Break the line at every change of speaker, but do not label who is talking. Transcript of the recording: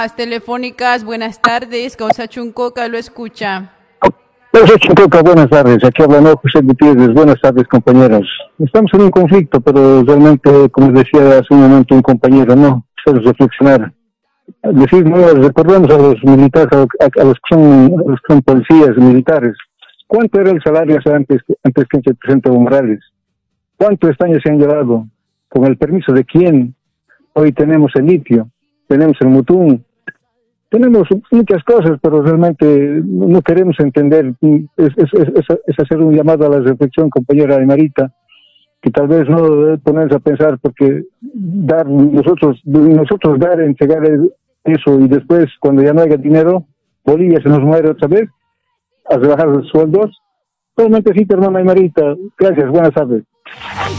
Las telefónicas, buenas tardes, Causa Chuncoca lo escucha.
Causa Chuncoca, buenas tardes, aquí habla José Gutiérrez, buenas tardes compañeros. Estamos en un conflicto, pero realmente, como decía hace un momento un compañero, no, hacer reflexionar. Decir, no, recordemos a los militares, a los que son policías militares, ¿cuánto era el salario antes que se presente Evo Morales? ¿Cuántos estaños se han llevado? ¿Con el permiso de quién? Hoy tenemos el litio, tenemos el mutún, tenemos muchas cosas, pero realmente no queremos entender. Es hacer un llamado a la reflexión, compañera Aymarita, que tal vez no debe ponerse a pensar, porque nosotros dar, entregar eso, y después, cuando ya no haya dinero, Bolivia se nos muere otra vez, a rebajar los sueldos. Realmente sí, hermana Aymarita. Gracias, buenas tardes.